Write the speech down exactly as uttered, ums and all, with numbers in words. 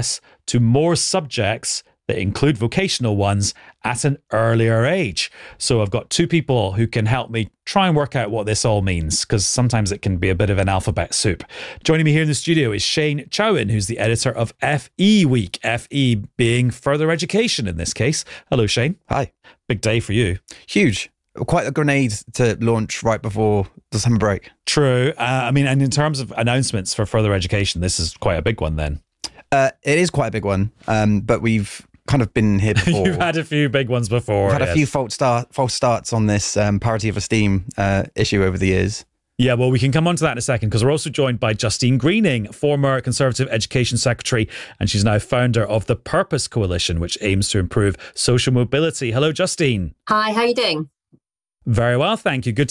access to more subjects that include vocational ones at an earlier age. So I've got two people who can help me try and work out what this all means, because sometimes it can be a bit of an alphabet soup. Joining me here in the studio is Shane Chowan, who's the editor of F E Week, F E being further education in this case. Hello, Shane. Hi. Big day for you. Huge. Quite a grenade to launch right before the summer break. True. Uh, I mean, and in terms of announcements for further education, this is quite a big one then. Uh, it is quite a big one, um, but we've kind of been here before. You've had a few big ones before. We've had yes. a few false, start, false starts on this um, parity of esteem uh, issue over the years. Yeah, well, we can come on to that in a second, because we're also joined by Justine Greening, former Conservative Education Secretary, and she's now founder of the Purpose Coalition, which aims to improve social mobility. Hello, Justine. Hi, how are you doing? Very well, thank you. Good